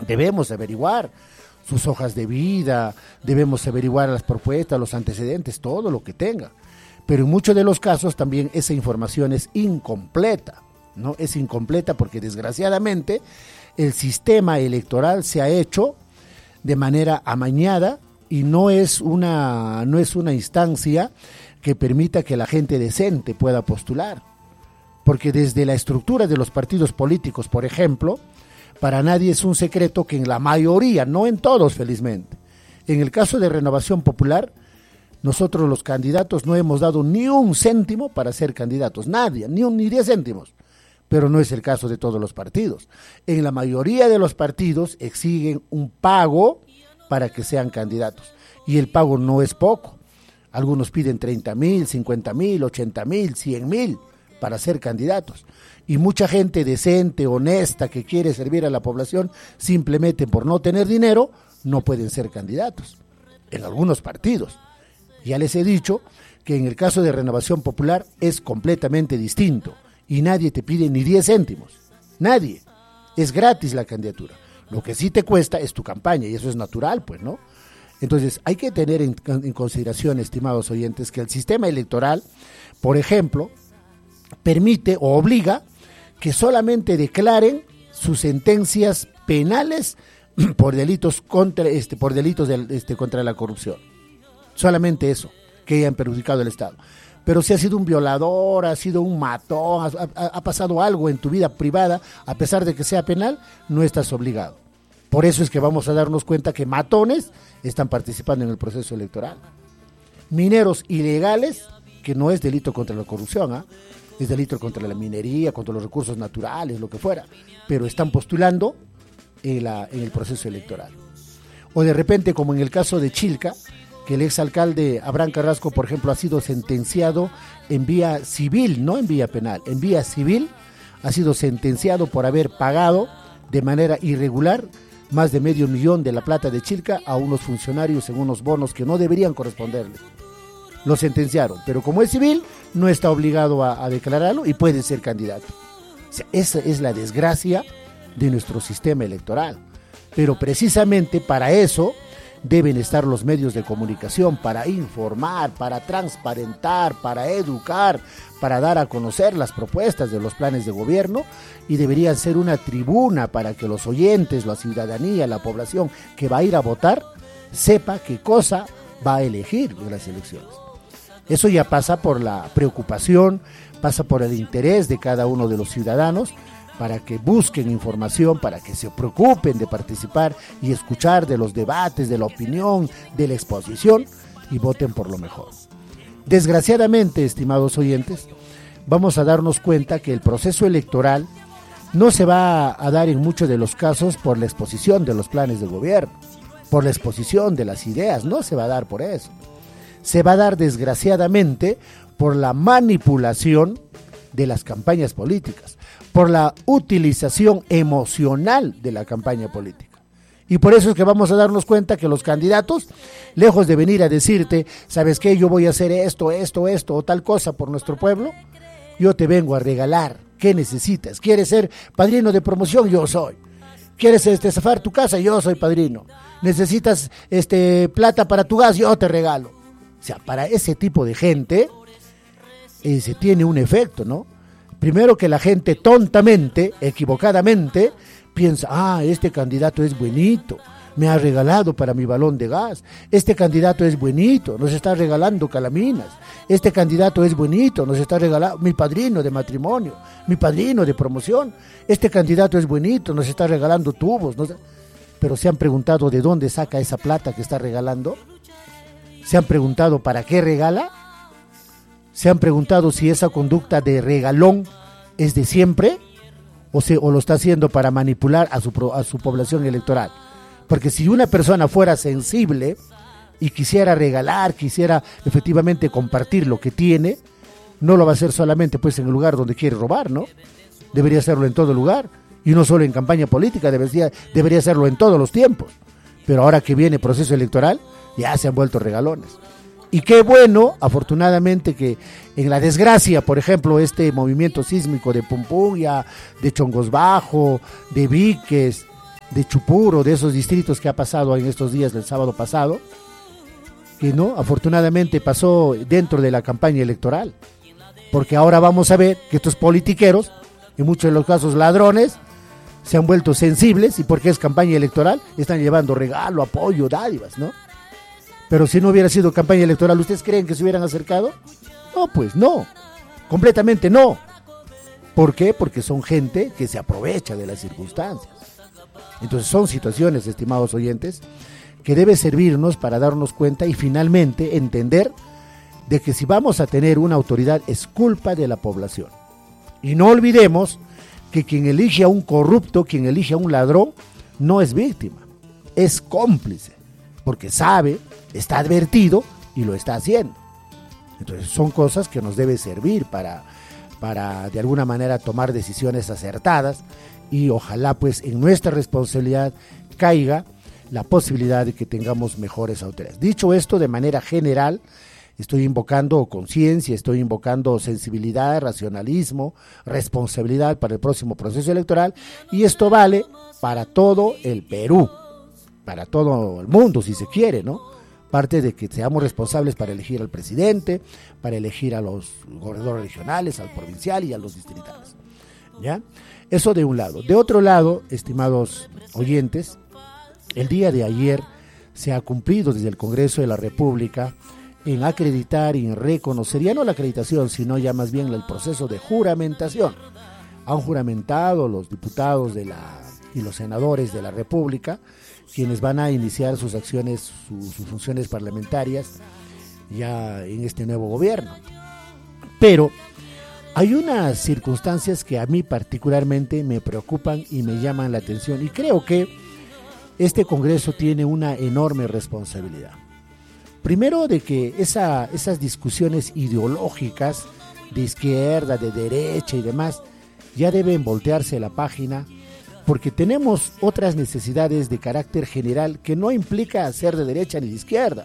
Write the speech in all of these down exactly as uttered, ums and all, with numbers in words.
Debemos averiguar sus hojas de vida, debemos averiguar las propuestas, los antecedentes, todo lo que tenga. Pero en muchos de los casos también esa información es incompleta, ¿no? Es incompleta porque desgraciadamente el sistema electoral se ha hecho de manera amañada y no es una, no es una instancia que permita que la gente decente pueda postular. Porque desde la estructura de los partidos políticos, por ejemplo, para nadie es un secreto que en la mayoría, no en todos felizmente, en el caso de Renovación Popular, nosotros los candidatos no hemos dado ni un céntimo para ser candidatos, nadie, ni un ni diez céntimos, pero no es el caso de todos los partidos. En la mayoría de los partidos exigen un pago para que sean candidatos, y el pago no es poco. Algunos piden treinta mil, cincuenta mil, ochenta mil, cien mil para ser candidatos. Y mucha gente decente, honesta, que quiere servir a la población, simplemente por no tener dinero, no pueden ser candidatos. En algunos partidos. Ya les he dicho que en el caso de Renovación Popular es completamente distinto. Y nadie te pide ni diez céntimos. Nadie. Es gratis la candidatura. Lo que sí te cuesta es tu campaña, y eso es natural, pues, ¿no? Entonces, hay que tener en, en consideración, estimados oyentes, que el sistema electoral, por ejemplo, permite o obliga que solamente declaren sus sentencias penales por delitos contra este por delitos del, este, contra la corrupción. Solamente eso, que hayan perjudicado al Estado. Pero si has sido un violador, has sido un matón, ha, ha, ha pasado algo en tu vida privada, a pesar de que sea penal, no estás obligado. Por eso es que vamos a darnos cuenta que matones están participando en el proceso electoral. Mineros ilegales, que no es delito contra la corrupción, ¿ah? ¿eh? Es delito contra la minería, contra los recursos naturales, lo que fuera, pero están postulando en, la, en el proceso electoral. O de repente, como en el caso de Chilca, que el exalcalde Abraham Carrasco, por ejemplo, ha sido sentenciado en vía civil, no en vía penal, en vía civil, ha sido sentenciado por haber pagado de manera irregular más de medio millón de la plata de Chilca a unos funcionarios en unos bonos que no deberían corresponderle. Lo sentenciaron, pero como es civil, no está obligado a, a declararlo y puede ser candidato. O sea, esa es la desgracia de nuestro sistema electoral. Pero precisamente para eso deben estar los medios de comunicación, para informar, para transparentar, para educar, para dar a conocer las propuestas de los planes de gobierno, y debería ser una tribuna para que los oyentes, la ciudadanía, la población que va a ir a votar, sepa qué cosa va a elegir en las elecciones. Eso ya pasa por la preocupación, pasa por el interés de cada uno de los ciudadanos para que busquen información, para que se preocupen de participar y escuchar de los debates, de la opinión, de la exposición, y voten por lo mejor. Desgraciadamente, estimados oyentes, vamos a darnos cuenta que el proceso electoral no se va a dar en muchos de los casos por la exposición de los planes de gobierno, por la exposición de las ideas, no se va a dar por eso. Se va a dar desgraciadamente por la manipulación de las campañas políticas, por la utilización emocional de la campaña política. Y por eso es que vamos a darnos cuenta que los candidatos, lejos de venir a decirte, ¿sabes qué? Yo voy a hacer esto, esto, esto o tal cosa por nuestro pueblo, yo te vengo a regalar. ¿Qué necesitas? ¿Quieres ser padrino de promoción? Yo soy. ¿Quieres este, zafar tu casa? Yo soy padrino. ¿Necesitas este, plata para tu gas? Yo te regalo. O sea, para ese tipo de gente eh, se tiene un efecto, ¿no? Primero, que la gente tontamente, equivocadamente, piensa, ah, este candidato es buenito, me ha regalado para mi balón de gas, este candidato es buenito, nos está regalando calaminas, este candidato es buenito, nos está regalando mi padrino de matrimonio, mi padrino de promoción, este candidato es buenito, nos está regalando tubos, ¿no? Pero ¿se han preguntado de dónde saca esa plata que está regalando? ¿Se han preguntado para qué regala? ¿Se han preguntado si esa conducta de regalón es de siempre o, se, o lo está haciendo para manipular a su, a su población electoral? Porque si una persona fuera sensible y quisiera regalar, quisiera efectivamente compartir lo que tiene, no lo va a hacer solamente pues en el lugar donde quiere robar, ¿no? Debería hacerlo en todo lugar, y no solo en campaña política, debería, debería hacerlo en todos los tiempos. Pero ahora que viene proceso electoral, ya se han vuelto regalones. Y qué bueno, afortunadamente, que en la desgracia, por ejemplo, este movimiento sísmico de Pumpuya, de Chongos Bajo, de Víquez, de Chupuro, de esos distritos que ha pasado en estos días del sábado pasado, que no, afortunadamente pasó dentro de la campaña electoral, porque ahora vamos a ver que estos politiqueros, en muchos de los casos ladrones, se han vuelto sensibles y porque es campaña electoral, están llevando regalo, apoyo, dádivas, ¿no? Pero si no hubiera sido campaña electoral, ¿ustedes creen que se hubieran acercado? No, pues no, completamente no. ¿Por qué? Porque son gente que se aprovecha de las circunstancias. Entonces son situaciones, estimados oyentes, que debe servirnos para darnos cuenta y finalmente entender de que si vamos a tener una autoridad es culpa de la población. Y no olvidemos que quien elige a un corrupto, quien elige a un ladrón, no es víctima, es cómplice, porque sabe, está advertido y lo está haciendo. Entonces son cosas que nos debe servir para, para de alguna manera tomar decisiones acertadas y ojalá pues en nuestra responsabilidad caiga la posibilidad de que tengamos mejores autoridades. Dicho esto, de manera general, estoy invocando conciencia, estoy invocando sensibilidad, racionalismo, responsabilidad para el próximo proceso electoral y esto vale para todo el Perú, para todo el mundo si se quiere, ¿no? Parte de que seamos responsables para elegir al presidente, para elegir a los gobernadores regionales, al provincial y a los distritales, ¿ya? Eso de un lado. De otro lado, estimados oyentes, el día de ayer se ha cumplido desde el Congreso de la República en acreditar y en reconocer, ya no la acreditación, sino ya más bien el proceso de juramentación. Han juramentado los diputados de la, y los senadores de la República, quienes van a iniciar sus acciones, su, sus funciones parlamentarias ya en este nuevo gobierno. Pero hay unas circunstancias que a mí particularmente me preocupan y me llaman la atención y creo que este Congreso tiene una enorme responsabilidad. Primero de que esa, esas discusiones ideológicas de izquierda, de derecha y demás, ya deben voltearse la página porque tenemos otras necesidades de carácter general que no implica ser de derecha ni de izquierda.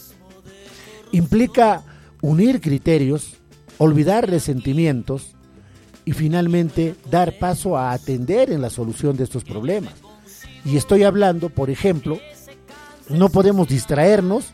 Implica unir criterios, olvidar resentimientos y finalmente dar paso a atender en la solución de estos problemas. Y estoy hablando, por ejemplo, no podemos distraernos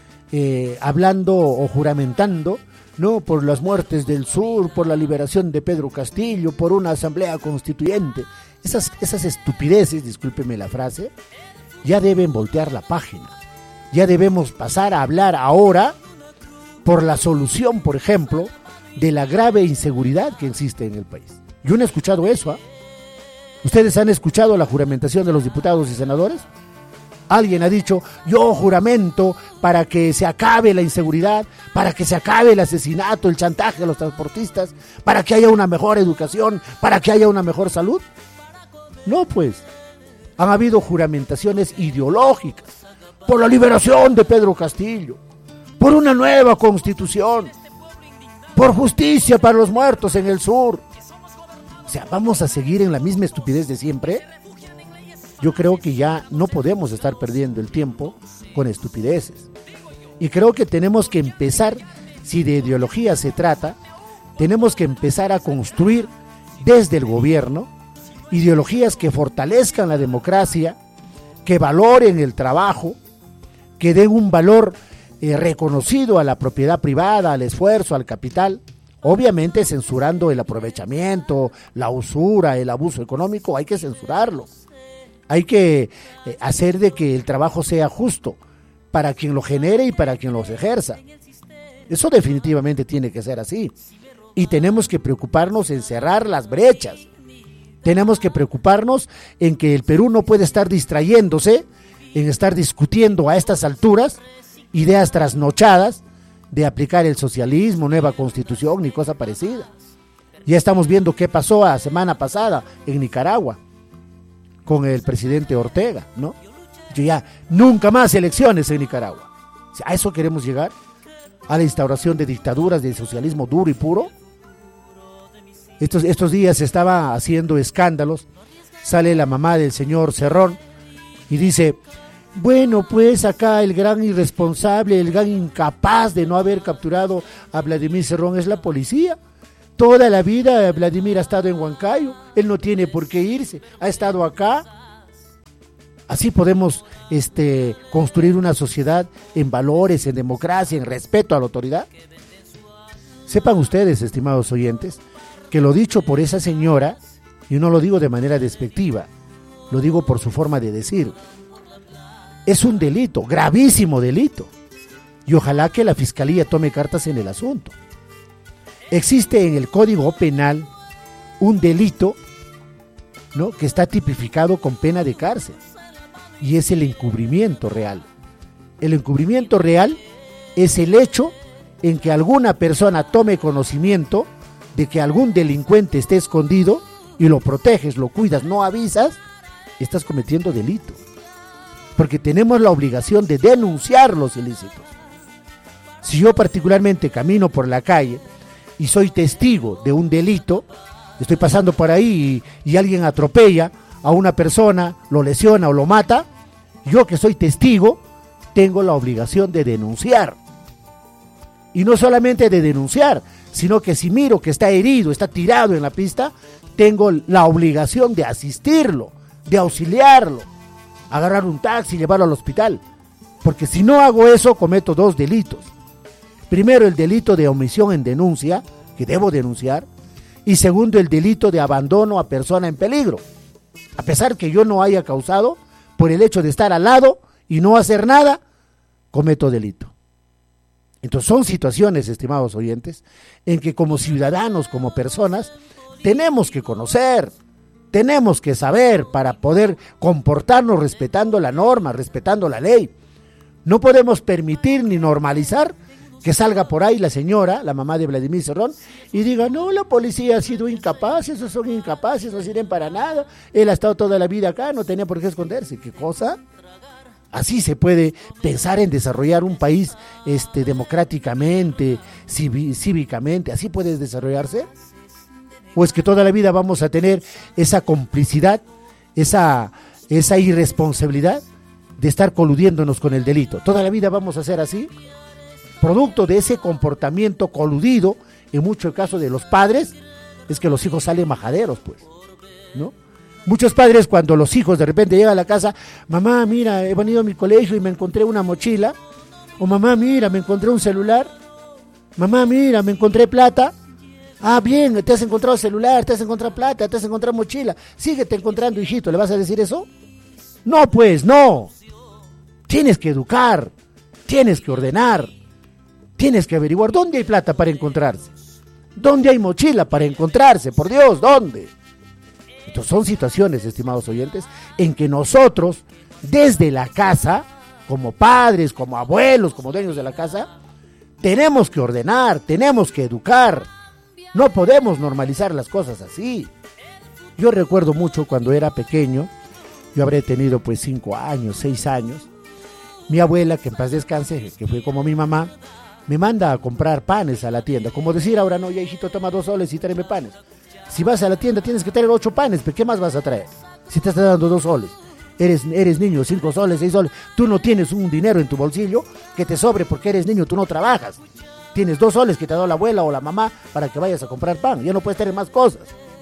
eh, hablando o juramentando, no, por las muertes del sur, por la liberación de Pedro Castillo, por una asamblea constituyente. Esas, esas estupideces, discúlpeme la frase, ya deben voltear la página. Ya debemos pasar a hablar ahora por la solución, por ejemplo, de la grave inseguridad que existe en el país. Yo no he escuchado eso, ¿eh? ¿Ustedes han escuchado la juramentación de los diputados y senadores? Alguien ha dicho, yo juramento para que se acabe la inseguridad, para que se acabe el asesinato, el chantaje a los transportistas, para que haya una mejor educación, para que haya una mejor salud. No, pues, han habido juramentaciones ideológicas por la liberación de Pedro Castillo, por una nueva constitución, por justicia para los muertos en el sur. O sea, ¿vamos a seguir en la misma estupidez de siempre? Yo creo que ya no podemos estar perdiendo el tiempo con estupideces. Y creo que tenemos que empezar, si de ideología se trata, tenemos que empezar a construir desde el gobierno ideologías que fortalezcan la democracia, que valoren el trabajo, que den un valor eh, reconocido a la propiedad privada, al esfuerzo, al capital, obviamente censurando el aprovechamiento, la usura, el abuso económico, hay que censurarlo. Hay que eh, hacer de que el trabajo sea justo para quien lo genere y para quien los ejerza. Eso definitivamente tiene que ser así. Y tenemos que preocuparnos en cerrar las brechas. Tenemos que preocuparnos en que el Perú no puede estar distrayéndose, en estar discutiendo a estas alturas ideas trasnochadas de aplicar el socialismo, nueva constitución, ni cosa parecida. Ya estamos viendo qué pasó la semana pasada en Nicaragua con el presidente Ortega, ¿no? Yo ya, nunca más elecciones en Nicaragua. ¿A eso queremos llegar? ¿A la instauración de dictaduras, de socialismo duro y puro? Estos, estos días se estaba haciendo escándalos, sale la mamá del señor Cerrón y dice, bueno, pues acá el gran irresponsable, el gran incapaz de no haber capturado a Vladimir Cerrón es la policía. Toda la vida Vladimir ha estado en Huancayo, él no tiene por qué irse, ha estado acá. Así podemos este, construir una sociedad en valores, en democracia, en respeto a la autoridad. Sepan ustedes, estimados oyentes, que lo dicho por esa señora, y no lo digo de manera despectiva, lo digo por su forma de decir, es un delito, gravísimo delito, y ojalá que la Fiscalía tome cartas en el asunto. Existe en el Código Penal un delito, ¿no?, que está tipificado con pena de cárcel, y es el encubrimiento real. El encubrimiento real es el hecho en que alguna persona tome conocimiento de que algún delincuente esté escondido y lo proteges, lo cuidas, no avisas, estás cometiendo delito. Porque tenemos la obligación de denunciar los ilícitos. Si yo particularmente camino por la calle y soy testigo de un delito, estoy pasando por ahí y, y alguien atropella a una persona, lo lesiona o lo mata, yo que soy testigo, tengo la obligación de denunciar. Y no solamente de denunciar, sino que si miro que está herido, está tirado en la pista, tengo la obligación de asistirlo, de auxiliarlo, agarrar un taxi y llevarlo al hospital. Porque si no hago eso, cometo dos delitos. Primero, el delito de omisión en denuncia, que debo denunciar, y segundo, el delito de abandono a persona en peligro, a pesar que yo no haya causado, por el hecho de estar al lado y no hacer nada, cometo delito. Entonces son situaciones, estimados oyentes, en que como ciudadanos, como personas, tenemos que conocer, tenemos que saber para poder comportarnos respetando la norma, respetando la ley. No podemos permitir ni normalizar que salga por ahí la señora, la mamá de Vladimir Cerrón, y diga, no, la policía ha sido incapaz, esos son incapaces, no sirven para nada, él ha estado toda la vida acá, no tenía por qué esconderse. ¿Qué cosa? Así se puede pensar en desarrollar un país este, democráticamente, civi- cívicamente, así puede desarrollarse. ¿O es que toda la vida vamos a tener esa complicidad, esa, esa irresponsabilidad de estar coludiéndonos con el delito? ¿Toda la vida vamos a ser así? Producto de ese comportamiento coludido, en muchos casos de los padres, es que los hijos salen majaderos, pues, ¿no? Muchos padres, cuando los hijos de repente llegan a la casa, mamá, mira, he venido a mi colegio y me encontré una mochila, o mamá, mira, me encontré un celular, mamá, mira, me encontré plata. Ah, bien, te has encontrado celular, te has encontrado plata, te has encontrado mochila, síguete encontrando, hijito. ¿Le vas a decir eso? No, pues, no. Tienes que educar, tienes que ordenar, tienes que averiguar dónde hay plata para encontrarse, dónde hay mochila para encontrarse, por Dios, ¿dónde? Entonces son situaciones, estimados oyentes, en que nosotros, desde la casa, como padres, como abuelos, como dueños de la casa, tenemos que ordenar, tenemos que educar. No podemos normalizar las cosas así. Yo recuerdo mucho cuando era pequeño, yo habré tenido pues cinco años, seis años, mi abuela, que en paz descanse, que fue como mi mamá, me manda a comprar panes a la tienda. Como decir ahora, no, ya hijito, toma dos soles y tráeme panes. Si vas a la tienda tienes que traer ocho panes, ¿pero qué más vas a traer? Si te estás dando dos soles, eres, eres niño, cinco soles, seis soles, tú no tienes un dinero en tu bolsillo que te sobre porque eres niño, tú no trabajas. Tienes dos soles que te ha dado la abuela o la mamá para que vayas a comprar pan, ya no puedes tener más cosas.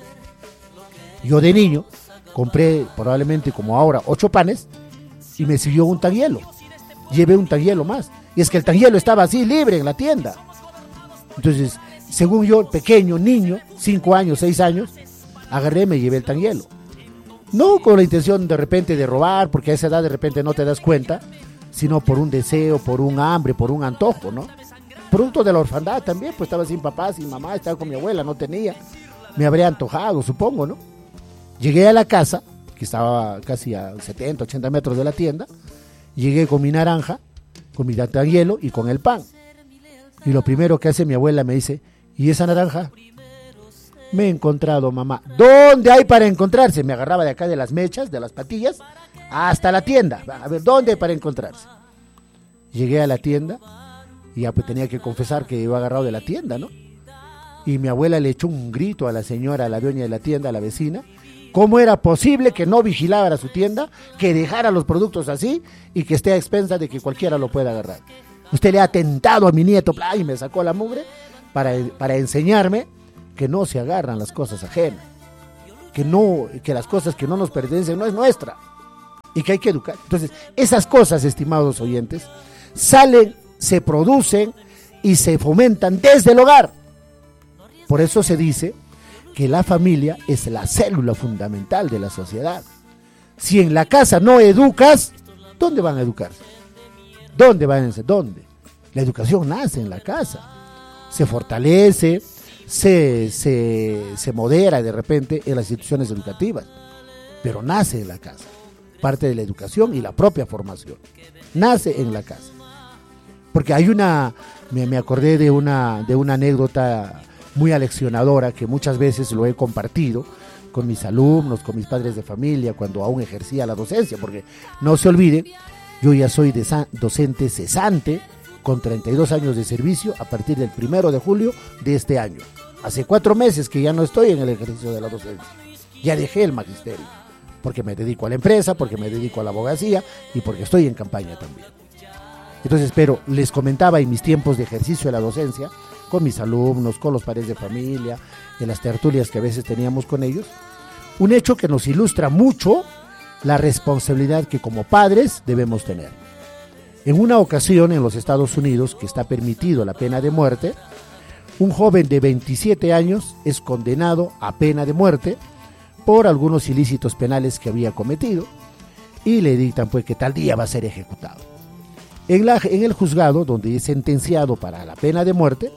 Yo de niño compré probablemente como ahora ocho panes y me siguió un tanguielo, llevé un tanguielo más, y es que el tanguielo estaba así libre en la tienda. Entonces, según yo, pequeño, niño, cinco años, seis años, agarré, me llevé el tanguielo. No con la intención de repente de robar, porque a esa edad de repente no te das cuenta, sino por un deseo, por un hambre, por un antojo, ¿no? Producto de la orfandad también, pues estaba sin papá, sin mamá, estaba con mi abuela, no tenía. Me habría antojado, supongo, ¿no? Llegué a la casa, que estaba casi a setenta, ochenta metros de la tienda, llegué con mi naranja, con mi tanguielo y con el pan. Y lo primero que hace mi abuela me dice, ¿y esa naranja? Me he encontrado, mamá. ¿Dónde hay para encontrarse? Me agarraba de acá de las mechas, de las patillas, hasta la tienda. A ver, ¿dónde hay para encontrarse? Llegué a la tienda y ya pues tenía que confesar que iba agarrado de la tienda, ¿no? Y mi abuela le echó un grito a la señora, a la dueña de la tienda, a la vecina. ¿Cómo era posible que no vigilara su tienda, que dejara los productos así y que esté a expensas de que cualquiera lo pueda agarrar? Usted le ha tentado a mi nieto, y me sacó la mugre para, para enseñarme que no se agarran las cosas ajenas, que no, que las cosas que no nos pertenecen no es nuestra. y que hay que educar. Entonces, esas cosas, estimados oyentes, salen, se producen y se fomentan desde el hogar. Por eso se dice que la familia es la célula fundamental de la sociedad. Si en la casa no educas, ¿dónde van a educarse? ¿Dónde van a educarse? ¿Dónde? La educación nace en la casa, se fortalece, se, se, se modera de repente en las instituciones educativas, pero nace en la casa. Parte de la educación y la propia formación nace en la casa. Porque hay una, me, me acordé de una, de una anécdota muy aleccionadora que muchas veces lo he compartido con mis alumnos, con mis padres de familia, cuando aún ejercía la docencia, porque no se olviden, yo ya soy desa- docente cesante con treinta y dos años de servicio a partir del primero de julio de este año. Hace cuatro meses que ya no estoy en el ejercicio de la docencia, ya dejé el magisterio, porque me dedico a la empresa, porque me dedico a la abogacía y porque estoy en campaña también. Entonces, pero les comentaba en mis tiempos de ejercicio de la docencia, con mis alumnos, con los padres de familia, en las tertulias que a veces teníamos con ellos, un hecho que nos ilustra mucho la responsabilidad que como padres debemos tener. En una ocasión en los Estados Unidos, que está permitido la pena de muerte, un joven de veintisiete años es condenado a pena de muerte por algunos ilícitos penales que había cometido y le dictan pues que tal día va a ser ejecutado. En, la, en el juzgado, donde es sentenciado para la pena de muerte,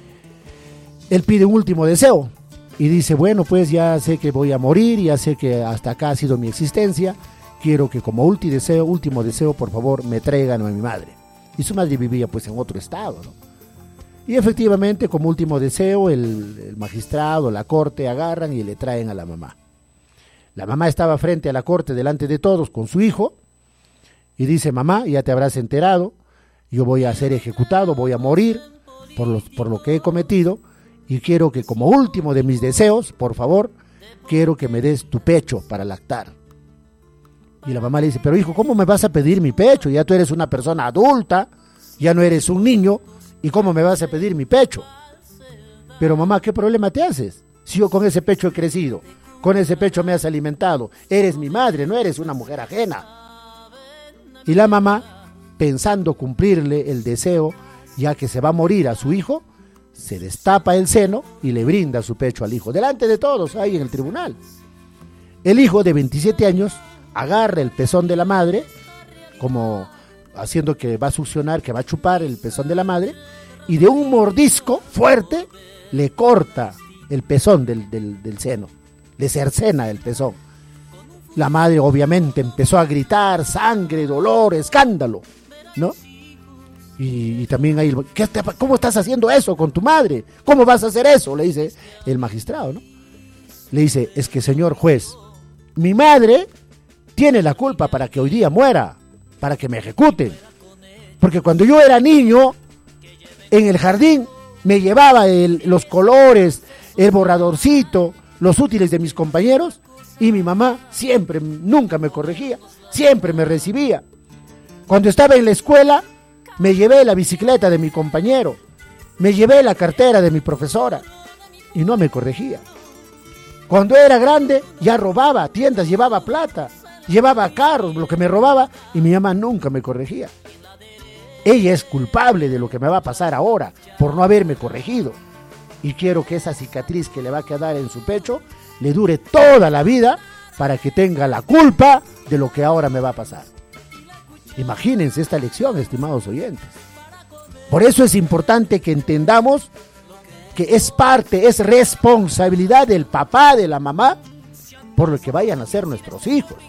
él pide un último deseo y dice, bueno, pues ya sé que voy a morir, ya sé que hasta acá ha sido mi existencia, quiero que como último deseo, último deseo, por favor, me traigan a mi madre. Y su madre vivía pues en otro estado, ¿no? Y efectivamente, como último deseo, el, el magistrado, la corte, agarran y le traen a la mamá. La mamá estaba frente a la corte, delante de todos, con su hijo, y dice, mamá, ya te habrás enterado, yo voy a ser ejecutado, voy a morir por, los, por lo que he cometido, y quiero que como último de mis deseos, por favor, quiero que me des tu pecho para lactar. Y la mamá le dice, pero hijo, ¿cómo me vas a pedir mi pecho? Ya tú eres una persona adulta, ya no eres un niño, ¿y cómo me vas a pedir mi pecho? Pero mamá, ¿qué problema te haces? Si yo con ese pecho he crecido, con ese pecho me has alimentado, eres mi madre, no eres una mujer ajena. Y la mamá, pensando cumplirle el deseo, ya que se va a morir a su hijo, se destapa el seno y le brinda su pecho al hijo, delante de todos, ahí en el tribunal. El hijo de veintisiete años agarra el pezón de la madre, como haciendo que va a succionar, que va a chupar el pezón de la madre, y de un mordisco fuerte le corta el pezón del, del, del seno, le cercena el pezón. La madre obviamente empezó a gritar, sangre, dolor, escándalo, ¿no? Y, y también ahí, ¿qué te, ¿cómo estás haciendo eso con tu madre? ¿Cómo vas a hacer eso? Le dice el magistrado, ¿no? Le dice, es que señor juez, mi madre tiene la culpa para que hoy día muera, para que me ejecuten. Porque cuando yo era niño, en el jardín, me llevaba el, los colores, el borradorcito, los útiles de mis compañeros, y mi mamá siempre, nunca me corregía, siempre me recibía. Cuando estaba en la escuela, me llevé la bicicleta de mi compañero, me llevé la cartera de mi profesora, y no me corregía. Cuando era grande, ya robaba tiendas, llevaba plata, llevaba carros, lo que me robaba, y mi mamá nunca me corregía. Ella es culpable de lo que me va a pasar ahora, por no haberme corregido. Y quiero que esa cicatriz que le va a quedar en su pecho, le dure toda la vida, para que tenga la culpa de lo que ahora me va a pasar. Imagínense esta lección, estimados oyentes. Por eso es importante que entendamos que es parte, es responsabilidad del papá, de la mamá, por lo que vayan a ser nuestros hijos.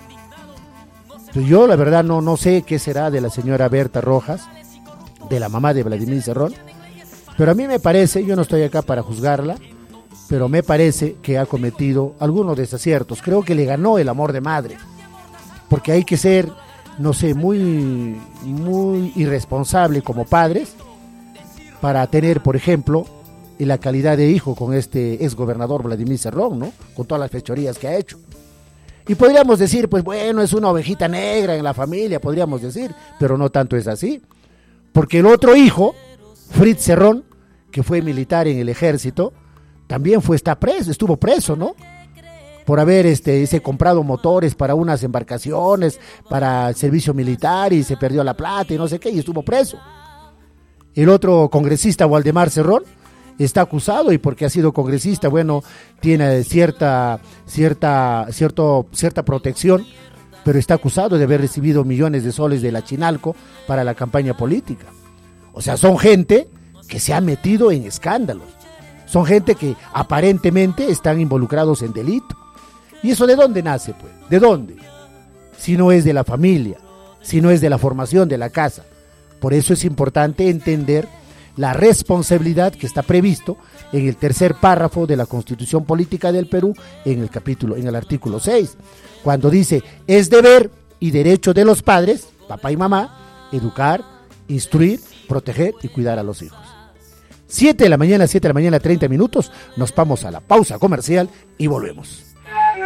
Pues yo la verdad no, no sé qué será de la señora Berta Rojas, de la mamá de Vladimir Cerrón, pero a mí me parece, yo no estoy acá para juzgarla, pero me parece que ha cometido algunos desaciertos. Creo que le ganó el amor de madre, porque hay que ser, no sé, muy, muy irresponsable como padres para tener, por ejemplo, la calidad de hijo con este exgobernador Vladimir Cerrón, ¿no? Con todas las fechorías que ha hecho. Y podríamos decir, pues bueno, es una ovejita negra en la familia, podríamos decir, pero no tanto es así. Porque el otro hijo, Fritz Cerrón, que fue militar en el ejército, también fue, está preso, estuvo preso, ¿no? por haber este, ese comprado motores para unas embarcaciones, para el servicio militar y se perdió la plata y no sé qué, y estuvo preso. El otro congresista, Waldemar Cerrón, está acusado y porque ha sido congresista, bueno, tiene cierta, cierta, cierto, cierta protección, pero está acusado de haber recibido millones de soles de la Chinalco para la campaña política. O sea, son gente que se ha metido en escándalos. Son gente que aparentemente están involucrados en delito. ¿Y eso de dónde nace, pues? ¿De dónde? Si no es de la familia, si no es de la formación de la casa. Por eso es importante entender la responsabilidad que está previsto en el tercer párrafo de la Constitución Política del Perú, en el capítulo, en el artículo seis, cuando dice, es deber y derecho de los padres, papá y mamá, educar, instruir, proteger y cuidar a los hijos. siete de la mañana, siete de la mañana, treinta minutos, nos vamos a la pausa comercial y volvemos.